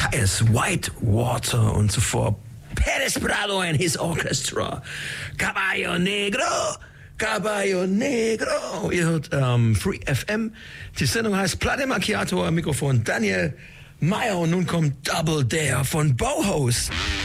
KS Whitewater und zuvor Perez Prado and his Orchestra. Caballo Negro. Caballo Negro. Ihr hört Free FM. Die Sendung heißt Platte Macchiato, am Mikrofon Daniel Meyer und nun kommt Double Dare von Bauhaus.